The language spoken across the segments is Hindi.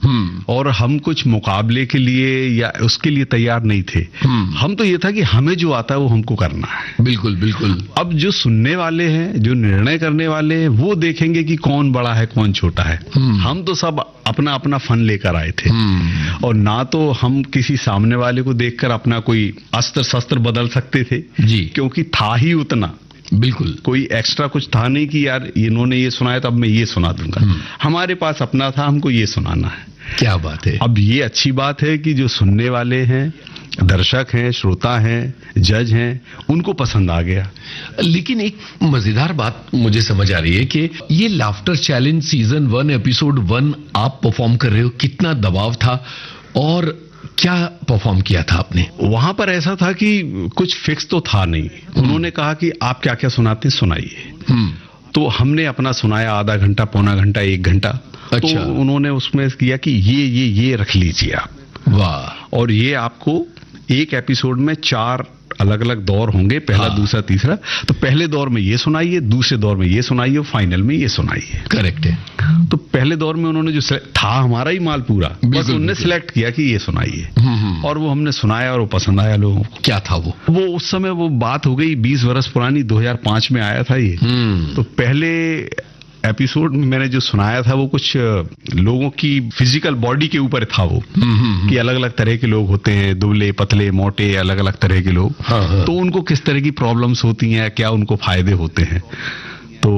और हम कुछ मुकाबले के लिए या उसके लिए तैयार नहीं थे। हम तो ये था कि हमें जो आता है वो हमको करना है। बिल्कुल बिल्कुल। अब जो सुनने वाले हैं, जो निर्णय करने वाले हैं, वो देखेंगे कि कौन बड़ा है कौन छोटा है। हम तो सब अपना अपना फन लेकर आए थे और ना तो हम किसी सामने वाले को देखकर अपना कोई अस्त्र शस्त्र बदल सकते थे जी, क्योंकि था ही उतना। बिल्कुल, कोई एक्स्ट्रा कुछ था नहीं कि यार इन्होंने ये सुनाया तो अब मैं ये सुना दूंगा। हमारे पास अपना था, हमको ये सुनाना है। क्या बात है। अब ये अच्छी बात है कि जो सुनने वाले हैं, दर्शक हैं, श्रोता हैं, जज हैं, उनको पसंद आ गया। लेकिन एक मजेदार बात मुझे समझ आ रही है कि ये लाफ्टर चैलेंज सीजन 1 एपिसोड 1 आप परफॉर्म कर रहे हो, कितना दबाव था और क्या परफॉर्म किया था आपने? वहां पर ऐसा था कि कुछ फिक्स तो था नहीं। उन्होंने कहा कि आप क्या क्या सुनाते हैं सुनाइए। तो हमने अपना सुनाया, आधा घंटा, पौना घंटा, 1 घंटा। अच्छा। तो उन्होंने उसमें किया कि ये रख लीजिए आप। वाह। और ये आपको एक एपिसोड में 4 अलग अलग दौर होंगे, पहला, दूसरा, तीसरा। तो पहले दौर में ये सुनाइए, दूसरे दौर में ये सुनाइए और फाइनल में ये सुनाइए। करेक्ट है। तो पहले दौर में उन्होंने जो था हमारा ही माल पूरा, बस उन्होंने सिलेक्ट किया कि ये सुनाइए और वो हमने सुनाया और वो पसंद आया लोगों को। क्या था वो उस समय वो बात हो गई 20 वर्ष पुरानी, 2005 में आया था ये। तो पहले एपिसोड में मैंने जो सुनाया था वो कुछ लोगों की फिजिकल बॉडी के ऊपर था वो, कि अलग अलग तरह के लोग होते हैं, दुबले पतले मोटे, अलग अलग तरह के लोग। तो उनको किस तरह की प्रॉब्लम्स होती हैं, क्या उनको फायदे होते हैं। तो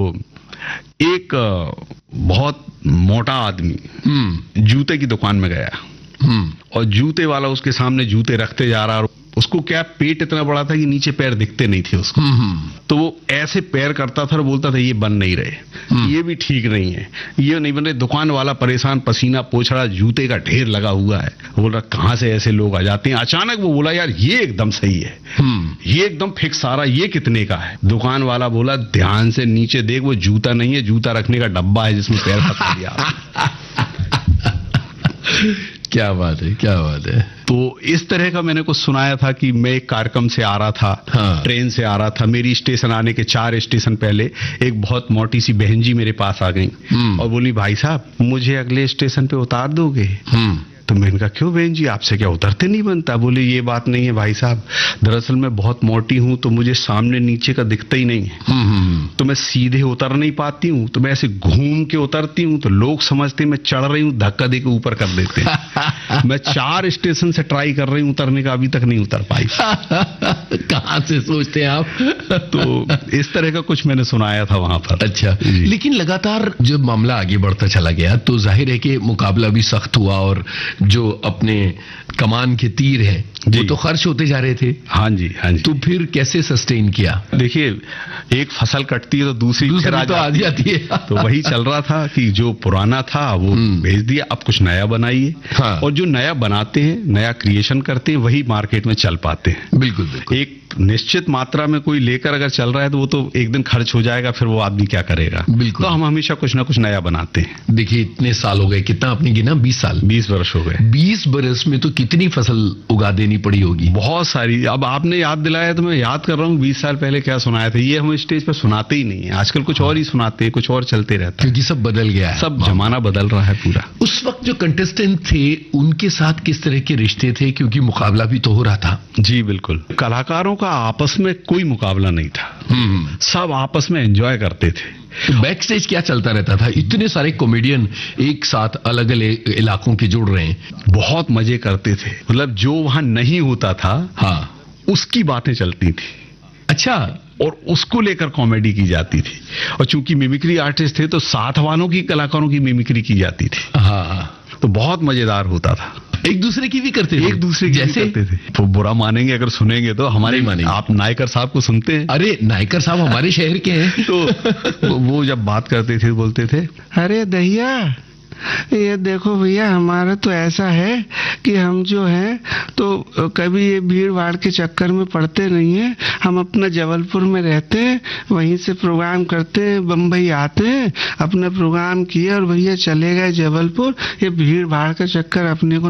एक बहुत मोटा आदमी जूते की दुकान में गया और जूते वाला उसके सामने जूते रखते जा रहा, और उसको क्या पेट इतना बड़ा था कि नीचे पैर दिखते नहीं थे उसको। तो वो ऐसे पैर करता था और बोलता था ये बन नहीं रहे, ये भी ठीक नहीं है, ये नहीं बन रहे। दुकान वाला परेशान, पसीना पोंछ रहा, जूते का ढेर लगा हुआ है। बोल रहा कहां से ऐसे लोग आ जाते हैं। अचानक वो बोला यार ये एकदम सही है, ये एकदम फिक्स आ रहा, ये कितने का है। दुकान वाला बोला ध्यान से नीचे देख, वो जूता नहीं है, जूता रखने का डब्बा है जिसमें पैर फंसा दिया। क्या बात है, क्या बात है। तो इस तरह का मैंने कुछ सुनाया था कि मैं एक कार्यक्रम से आ रहा था, ट्रेन से आ रहा था। मेरी स्टेशन आने के 4 स्टेशन पहले एक बहुत मोटी सी बहन जी मेरे पास आ गई और बोली भाई साहब मुझे अगले स्टेशन पे उतार दोगे? तो मैंने कहा क्यों बहन जी, आपसे क्या उतरते नहीं बनता? बोले ये बात नहीं है भाई साहब, दरअसल मैं बहुत मोटी हूं तो मुझे सामने नीचे का दिखता ही नहीं है, तो मैं सीधे उतर नहीं पाती हूँ, तो मैं ऐसे घूम के उतरती हूँ, तो लोग समझते मैं चढ़ रही हूँ, धक्का दे के ऊपर कर देते हैं। मैं 4 स्टेशन से ट्राई कर रही हूँ उतरने का, अभी तक नहीं उतर पाई। कहाँ से सोचते हैं आप? तो इस तरह का कुछ मैंने सुनाया था वहां पर। अच्छा, लेकिन लगातार जब मामला आगे बढ़ता चला गया तो जाहिर है कि मुकाबला भी सख्त हुआ और जो अपने कमान के तीर हैं वो तो खर्च होते जा रहे थे। हाँ जी, हाँ जी। तो फिर कैसे सस्टेन किया? देखिए एक फसल कटती है तो दूसरी तो आ जाती है। तो वही चल रहा था कि जो पुराना था वो भेज दिया, अब कुछ नया बनाइए। और जो नया बनाते हैं, नया क्रिएशन करते हैं, वही मार्केट में चल पाते हैं। बिल्कुल, बिल्कुल। एक निश्चित मात्रा में कोई लेकर अगर चल रहा है तो वो तो एक दिन खर्च हो जाएगा, फिर वो आदमी क्या करेगा। बिल्कुल। तो हम हमेशा कुछ ना कुछ नया बनाते हैं। देखिए इतने साल हो गए, कितना आपने गिना? 20 साल, 20 वर्ष हो गए। 20 बरस में तो कितनी फसल उगा देनी पड़ी होगी? बहुत सारी। अब आपने याद दिलाया तो मैं याद कर रहा हूँ 20 साल पहले क्या सुनाया था। ये हम स्टेज पर सुनाते ही नहीं है आजकल, कुछ और ही सुनाते हैं, कुछ और चलते रहता है, क्योंकि सब बदल गया है, सब जमाना बदल रहा है पूरा। उस वक्त जो कंटेस्टेंट थे उनके साथ किस तरह के रिश्ते थे, क्योंकि मुकाबला भी तो हो रहा था? जी बिल्कुल, कलाकारों का आपस में कोई मुकाबला नहीं था, सब आपस में एंजॉय करते थे। तो बैक स्टेज क्या चलता रहता था? इतने सारे कॉमेडियन एक साथ अलग अलग इलाकों के जुड़ रहे हैं, बहुत मजे करते थे। मतलब जो वहां नहीं होता था, हाँ, उसकी बातें चलती थी। अच्छा, और उसको लेकर कॉमेडी की जाती थी। और चूंकि मिमिक्री आर्टिस्ट थे तो साथ वालों की, कलाकारों की मिमिक्री की जाती थी। हाँ, तो बहुत मजेदार होता था। एक दूसरे की भी करते थे? एक दूसरे की जैसे भी करते थे। तो बुरा मानेंगे अगर सुनेंगे तो, हमारे मानेंगे। आप नायकर साहब को सुनते हैं? अरे नायकर साहब हमारे शहर के हैं। तो वो जब बात करते थे बोलते थे, अरे दहिया ये देखो भैया हमारा तो ऐसा है कि हम जो है तो कभी ये भीड़ भाड़ के चक्कर में पड़ते नहीं है, हम अपना जबलपुर में रहते हैं, वहीं से प्रोग्राम करते हैं, बम्बई आते हैं, अपना प्रोग्राम किया और भैया चले गए जबलपुर, ये भीड़ भाड़ का चक्कर अपने को